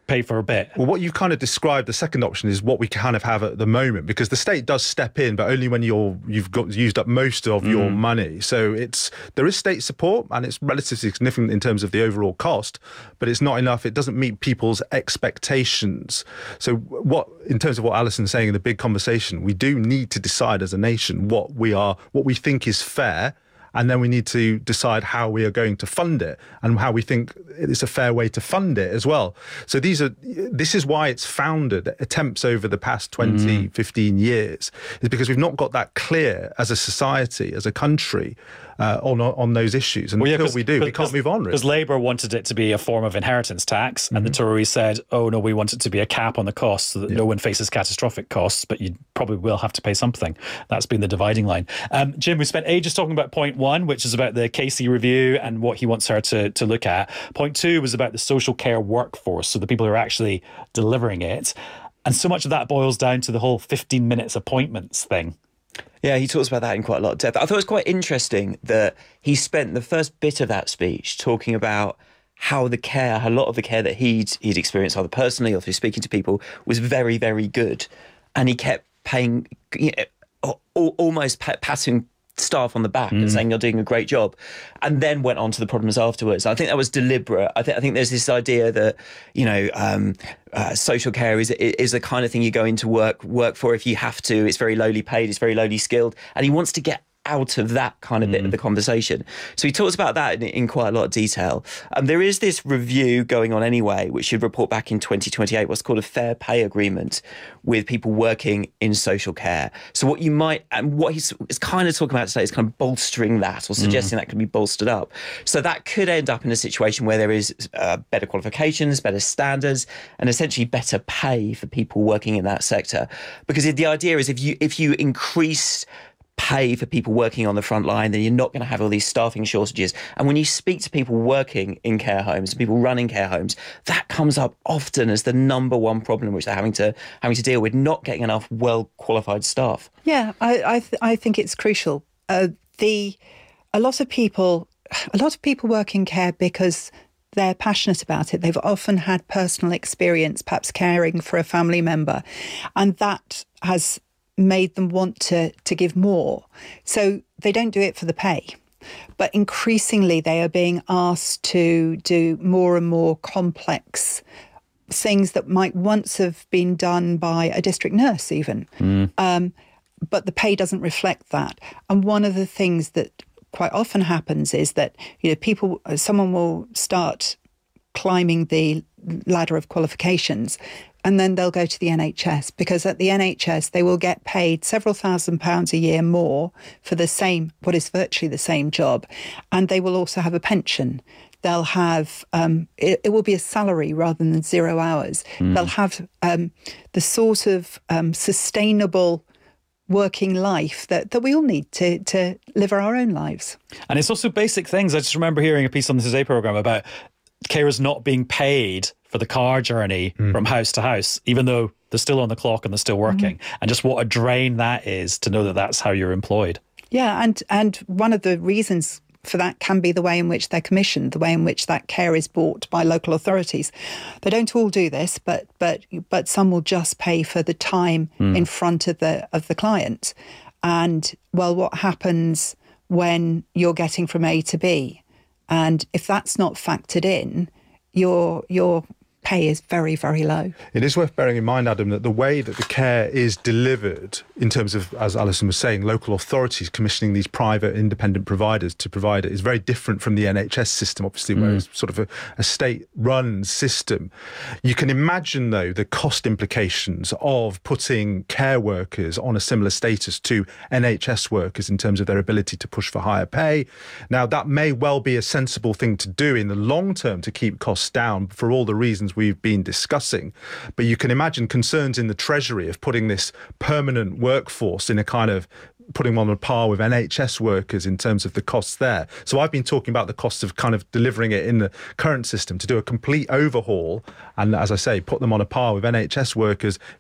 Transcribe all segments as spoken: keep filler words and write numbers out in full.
pay for a bit. Well, what you kind of described, the second option, is what we kind of have at the moment, because the state does step in, but only when you're you've got used up most of mm. your money. So it's there is state support, and it's relatively significant in terms of the overall cost, but it's not enough. It doesn't meet people's expectations. So what, in terms of what Alison's saying in the big conversation, we do need to decide as a nation what we are, what we think is fair. And then we need to decide how we are going to fund it and how we think it's a fair way to fund it as well. So these are, this is why it's founded attempts over the past twenty, mm. fifteen years, is because we've not got that clear as a society, as a country, uh, on on those issues. And well, yeah, until we do, we can't move on. Because really. Labour wanted it to be a form of inheritance tax, mm-hmm. and the Tories said, oh no, we want it to be a cap on the costs so that yeah. no one faces catastrophic costs, but you probably will have to pay something. That's been the dividing line. Um, Jim, we spent ages talking about point one, which is about the Casey review and what he wants her to, to look at. Point two was about the social care workforce, so the people who are actually delivering it. And so much of that boils down to the whole fifteen minutes appointments thing. Yeah, he talks about that in quite a lot of depth. I thought it was quite interesting that he spent the first bit of that speech talking about how the care, a lot of the care that he'd, he'd experienced either personally or through speaking to people was very, very good. And he kept paying, you know, almost patting staff on the back mm. and saying you're doing a great job, and then went on to the problems afterwards. I think that was deliberate. I think I think there's this idea that, you know, um, uh, social care is is the kind of thing you go into work work for if you have to. It's very lowly paid. It's very lowly skilled, and he wants to get out of that kind of bit mm. of the conversation. So he talks about that in, in quite a lot of detail. Um, there is this review going on anyway, which should report back in twenty twenty-eight, what's called a fair pay agreement with people working in social care. So what you might, and what he's is kind of talking about today is kind of bolstering that, or suggesting mm. that can be bolstered up. So that could end up in a situation where there is uh, better qualifications, better standards, and essentially better pay for people working in that sector. Because the idea is if you if you increase pay for people working on the front line, then you're not going to have all these staffing shortages. And when you speak to people working in care homes, people running care homes, that comes up often as the number one problem which they're having to having to deal with, not getting enough well-qualified staff. Yeah, I I, th- I think it's crucial. Uh, the a lot of people, a lot of people work in care because they're passionate about it. They've often had personal experience, perhaps caring for a family member, and that has made them want to to give more. So they don't do it for the pay. But increasingly they are being asked to do more and more complex things that might once have been done by a district nurse even. Mm. Um, but the pay doesn't reflect that. And one of the things that quite often happens is that, you know, people, someone will start climbing the ladder of qualifications, and then they'll go to the N H S, because at the N H S they will get paid several thousand pounds a year more for the same, what is virtually the same job, and they will also have a pension. They'll have, um, it, it will be a salary rather than zero hours. Mm. They'll have um, the sort of um, sustainable working life that, that we all need to, to live our own lives. And it's also basic things. I just remember hearing a piece on the Today programme about carers not being paid for the car journey mm. from house to house, even though they're still on the clock and they're still working. Mm. And just what a drain that is to know that that's how you're employed. Yeah, and and one of the reasons for that can be the way in which they're commissioned, the way in which that care is bought by local authorities. They don't all do this, but but but some will just pay for the time mm. in front of the of the client. And well, what happens when you're getting from A to B? And if that's not factored in, your your pay is very, very low. It is worth bearing in mind, Adam, that the way that the care is delivered in terms of, as Alison was saying, local authorities commissioning these private independent providers to provide it is very different from the N H S system, obviously, mm. where it's sort of a, a state-run system. You can imagine, though, the cost implications of putting care workers on a similar status to N H S workers in terms of their ability to push for higher pay. Now, that may well be a sensible thing to do in the long term to keep costs down for all the reasons we've been discussing. But you can imagine concerns in the Treasury of putting this permanent workforce in a kind of putting them on a par with N H S workers in terms of the costs there. So I've been talking about the costs of kind of delivering it in the current system, to do a complete overhaul and, as I say, put them on a par with N H S workers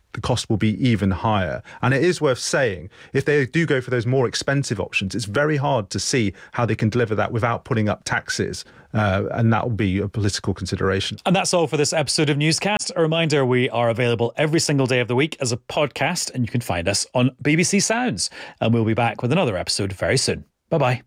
the cost will be even higher. And it is worth saying, if they do go for those more expensive options, it's very hard to see how they can deliver that without putting up taxes. Uh, and that will be a political consideration. And that's all for this episode of Newscast. A reminder, we are available every single day of the week as a podcast, and you can find us on B B C Sounds. And we'll be back with another episode very soon. Bye-bye.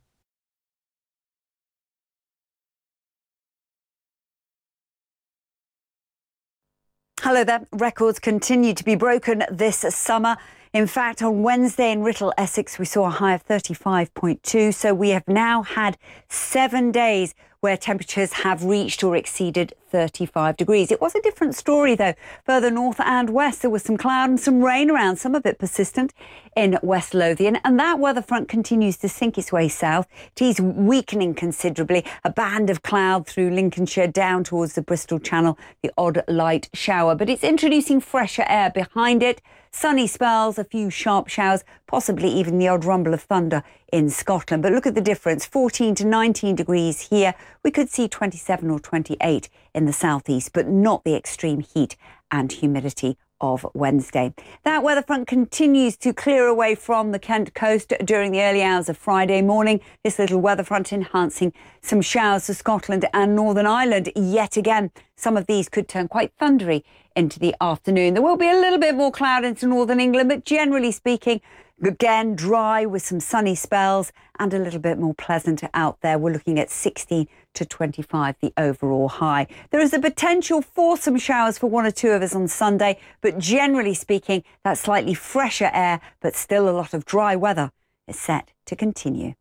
Hello there. Records continue to be broken this summer. In fact, on Wednesday in Writtle, Essex, we saw a high of thirty-five point two. So we have now had seven days where temperatures have reached or exceeded thirty-five degrees. It was a different story, though. Further north and west, there was some cloud and some rain around, some of it persistent in West Lothian. And that weather front continues to sink its way south. It is weakening considerably. A band of cloud through Lincolnshire down towards the Bristol Channel, the odd light shower. But it's introducing fresher air behind it. Sunny spells, a few sharp showers, possibly even the odd rumble of thunder in Scotland. But look at the difference, fourteen to nineteen degrees here. We could see twenty-seven or twenty-eight in the southeast, but not the extreme heat and humidity of Wednesday. That weather front continues to clear away from the Kent coast during the early hours of Friday morning. This little weather front enhancing some showers to Scotland and Northern Ireland yet again. Some of these could turn quite thundery into the afternoon. There will be a little bit more cloud into northern England, but generally speaking, again, dry with some sunny spells and a little bit more pleasant out there. We're looking at sixteen to twenty-five, the overall high. There is a potential for some showers for one or two of us on Sunday, but generally speaking, that slightly fresher air, but still a lot of dry weather is set to continue.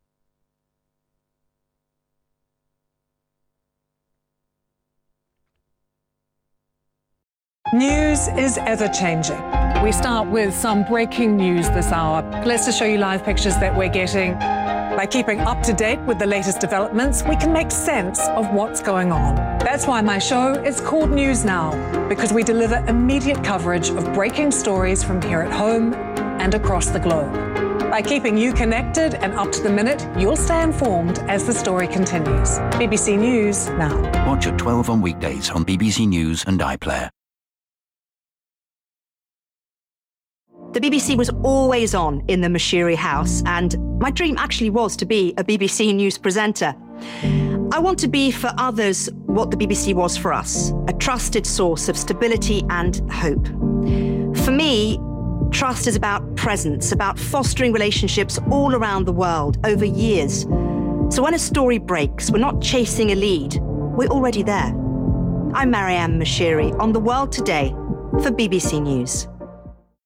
News is ever-changing. We start with some breaking news this hour. Let's just show you live pictures that we're getting. By keeping up to date with the latest developments, we can make sense of what's going on. That's why my show is called News Now, because we deliver immediate coverage of breaking stories from here at home and across the globe. By keeping you connected and up to the minute, you'll stay informed as the story continues. B B C News Now. Watch at twelve on weekdays on B B C News and iPlayer. The B B C was always on in the Mashiri house, and my dream actually was to be a B B C News presenter. I want to be for others what the B B C was for us, a trusted source of stability and hope. For me, trust is about presence, about fostering relationships all around the world over years. So when a story breaks, we're not chasing a lead, we're already there. I'm Marianne Mashiri on The World Today for B B C News.